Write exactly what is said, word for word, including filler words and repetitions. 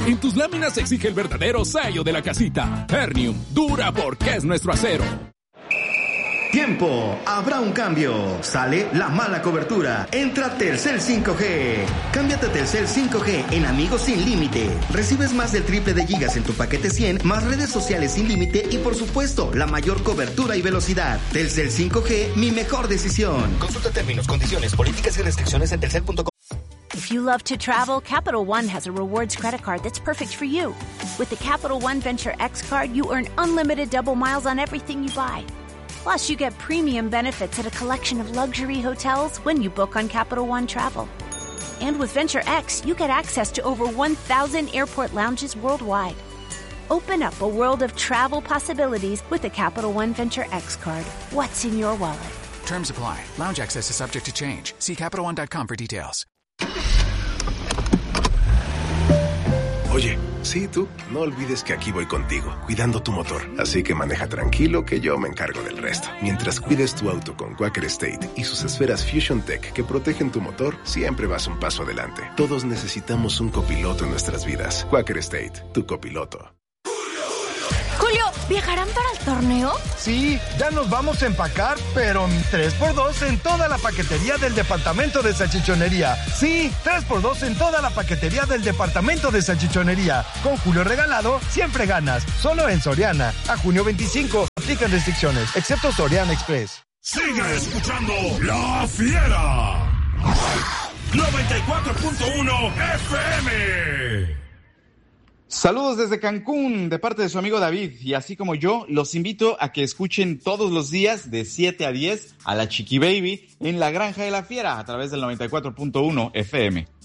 En tus láminas se exige el verdadero sello de la casita. Ternium, dura porque es nuestro acero. Tiempo, habrá un cambio. Sale la mala cobertura. Entra Telcel cinco G. Cámbiate a Telcel cinco G en Amigos Sin Límite. Recibes más del triple de gigas en tu paquete cien, más redes sociales sin límite y por supuesto, la mayor cobertura y velocidad. Telcel cinco G, mi mejor decisión. Consulta términos, condiciones, políticas y restricciones en telcel punto com. If you love to travel, Capital One has a rewards credit card that's perfect for you. With the Capital One Venture X card, you earn unlimited double miles on everything you buy. Plus, you get premium benefits at a collection of luxury hotels when you book on Capital One Travel. And with Venture X, you get access to over one thousand airport lounges worldwide. Open up a world of travel possibilities with the Capital One Venture X card. What's in your wallet? Terms apply. Lounge access is subject to change. See Capital One dot com for details. Oye, sí, tú, no olvides que aquí voy contigo, cuidando tu motor. Así que maneja tranquilo que yo me encargo del resto. Mientras cuides tu auto con Quaker State y sus esferas Fusion Tech que protegen tu motor, siempre vas un paso adelante. Todos necesitamos un copiloto en nuestras vidas. Quaker State, tu copiloto. Julio, ¿viajarán para el torneo? Sí, ya nos vamos a empacar, pero tres por dos en toda la paquetería del departamento de salchichonería. Sí, tres por dos en toda la paquetería del departamento de salchichonería. Con Julio regalado, siempre ganas. Solo en Soriana. A junio veinticinco, aplican restricciones, excepto Soriana Express. Sigue escuchando La Fiera. noventa y cuatro punto uno F M. Saludos desde Cancún, de parte de su amigo David, y así como yo, los invito a que escuchen todos los días de siete a diez a la Chiqui Baby en La Granja de la Fiera a través del noventa y cuatro punto uno F M.